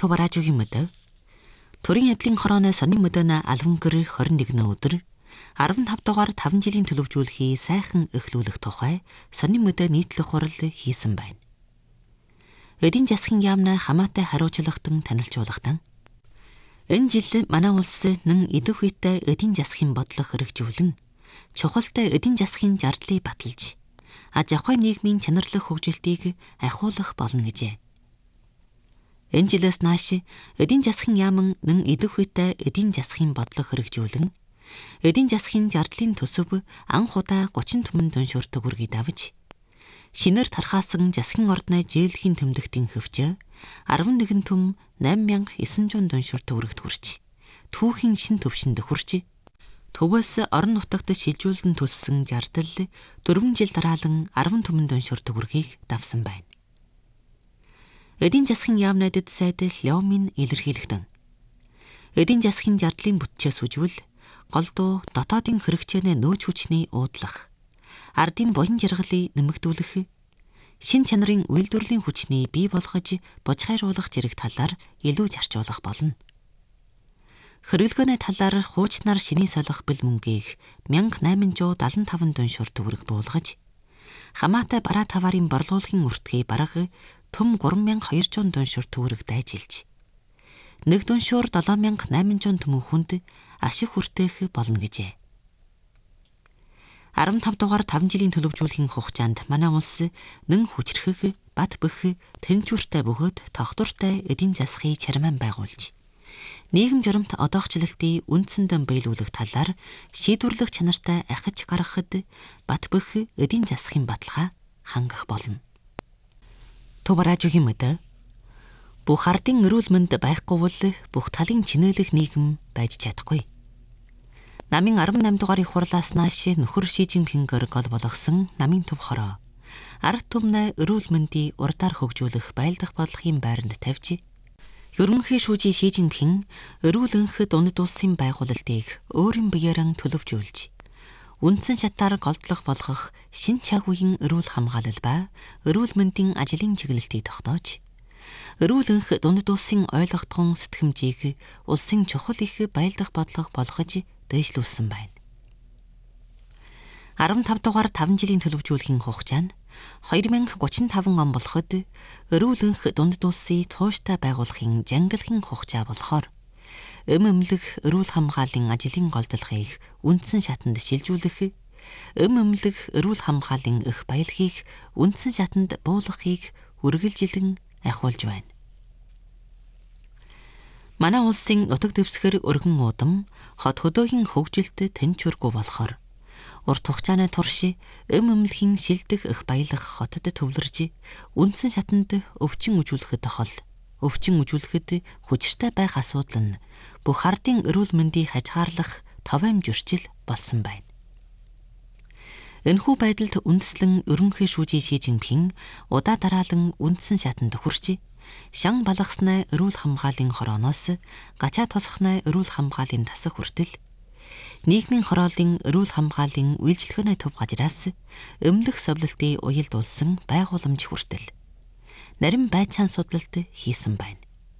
Тубаражуугийн мөдө. Төрийн ядлын хорооны сонин мөдөнө алван гэр 21 өдөр 15 дугаар 5 жилийн төлөвжүүлэхий сайхан эхлүүлэх тухай сонин мөдө нийтлэх хурал хийсэн байна. Эдийн засгийн яамны хамаатай хариуцлагатан танилцуулгатай. Энэ жил манай улс нэн идэх үедээ эдийн засгийн бодлого хэрэгжүүлэн чухалтай эдийн засгийн зардлыг баталж аж ахуй нийгмийн чанарлах хөгжилтийг ахиулах болно гэжээ. Энэ жилээс нааш эдийн засгийн яам нэн идэх үедээ эдийн засгийн бодлого хэрэгжүүлэн эдийн засгийн зардлын төсөв анх удаа 30 түмэн дүншүр төгрөгийг давж шинээр тархаасан засгийн ордны зээлхийн тэмдэгтийн хөвчөө 11 түм 8900 дүншүр төгрөгт хүрч түүхийн шин төвшөнд хүрч төвөөс орон нутагт шилжүүлэн төлсөн зардал 4 жил дараалан 10 түмэн дүншүр төгрөгийг давсан байна. Эдийн засгийн яамны дэд сайд Леомин илэрхийлэгдэн. Эдийн засгийн зардлын бүтцээс үжвэл голдуу дотоодын хэрэгцээний нөөц хүчний уудлах, ардын буян жаргалыг нэмэгдүүлэх, шин чанарын үйлдвэрлэлийн хүчний бий болгож божхайруулах зэрэг талаар илүү зарцуулах болно. Хэрэглгээний талаар хуучнаар шиний солих бэл мөнгийг 1875 дүншүр төгрөг буулгаж, хамаатай бараа таварын борлуулалтын өртгий бараг төм 3200 дүншүр төгрөг дайжилж, нэг дүншүр 7800 түмэн хүнд ашиг хүртээх болно гэжээ. 15 дугаар 5 жилийн төлөвжүүлэхийн хугацаанд манай улс нэн хүчрхэг, бат бөх, тэнцвэртэй бөгөөд тогтвортой эдийн засгийг чармаан байгуулж, нийгэм журамт одоохчлолтын үндсэндээ биелүүлэх талаар шийдвэрлэх чанартай ахиж гаргахад бат бөх эдийн засгийн баталгаа хангах болно. Тубаражуугийн мөдө. Бүх ардын эрүүл мэнд байхгүй бол бүх талын чинээлэх нийгэм байж чадахгүй. Намын 18 дугаарын хурлаас нааш нөхөр Ши Жинпингээр гол болгосон намын төв хороо арга түмнээ эрүүл мэндийн урдаар хөгжүүлэх байлдах бодлогын байранд тавьж, ерөнхий шүүжийн Ши Жинпин эрүүл энх дунд улсын байгуулалтыг өөрийн биеэрэн төлөвжүүлж, үндсэн шатаар голдлох болгох шин чагвын эрүүл хамгаалал ба эрүүл мэндийн ажлын чиглэлтийг тогтоож, эрүүл энх дунд улсын ойлгогдхон сэтгэмжийг улсын чухал их байлдах бодлого болгож дэвшлүүлсэн байна. 15 дугаар 5 жилийн төлөвжүүлэхийн хугацаанд 2035 он болоход эрүүл энх дунд улсын тууштай байгуулахын жангалахын хугацаа болохоор эмнэлэг эрүүл хамгааллын ажлын голдлогыг үндсэн шатанд шилжүүлэх, эмнэлэг эрүүл хамгааллын их баялагийг үндсэн шатанд буулгахыг үргэлжилэн ахиулж байна. Манай улсын нутаг дэвсгэр өргөн уудам хот хөдөөгийн хөгжилд тэнцвэргүй болохоор урт хугацааны турш эмнэлгийн шилдэг их баялах хотод төвлөрж үндсэн шатанд өвчин үзүүлэхэд хүчиртэй байх асуудал нь бүх ардын эрүүл мэндийг хажгаарлах товом зөрчил болсон байна. Энэхүү байдалд үндэслэн ерөнхий шүүжийн Ши Жинпин удаа дараалан үндсэн шатанд хүрч, шан балгасны эрүүл хамгааллын хорооноос гачаа тосхны эрүүл хамгааллын тасах хүртэл нийгмийн хорооллын эрүүл хамгааллын үйлчлэгээний төв газраас эмнэлэг совлолтын уялдуулсан байгууламж хүртэл нарийн байцаан судалт хийсэн байна.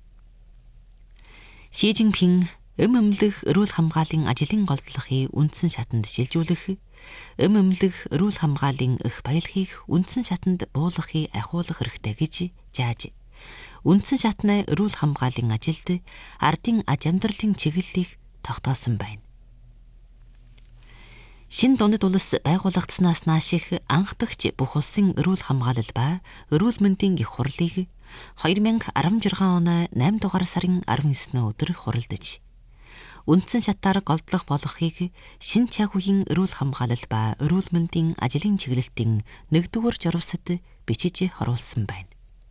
Ши Жинпин эмнэлэг эрүүл хамгааллын ажлын голдлогыг үндсэн шатанд шилжүүлэх, эмнэлэг эрүүл хамгааллын их баялагийг үндсэн шатанд буулгахыг ахиулах хэрэгтэй гэж зааж, үндсэн шатны эрүүл хамгааллын ажилд ардын аж амьдралын чиглэлийг тогтоосон байна. Шин дунд улс байгуулагдсанаас нааш анхдагч бүх улсын эрүүл хамгаалал ба эрүүл мэндийн их хурлыг 2016 оны 8 дугаар сарын 19-ний өдөр хуралдаж, үндсэн шатаар голдлох болгохыг шин чагвын эрүүл хамгаалал ба эрүүл мэндийн ажлын чиглэлтийн 1-р журвсад бичиж харуулсан байна.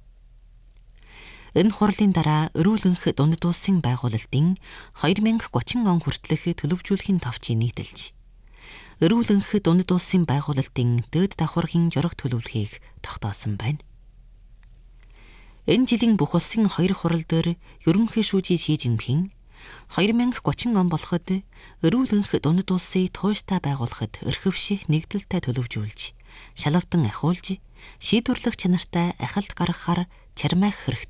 Энэ хурлын дараа эрүүл энх дунд улсын байгуулалтын 2030 он хүртэлх төлөвжүүлэхийн товчийг нийтэлж, эрүүл энх дунд улсын байгуулалтын дэд давхаргийн жураг төлөвлөхийг тогтоосон байна. Энэ жилийн бүх улсын 2 хурал дээр ерөнхий шүүжийн Ши Жинпин 2030 он болоход эрүүл энх дунд улсыг тууштай байгуулахад эрхвших нэгдэлтэй төлөвжүүлж, шалавдан ахиулж, шийдвэрлэх чанартай ахалт гаргахаар чармайх хэрэгтэй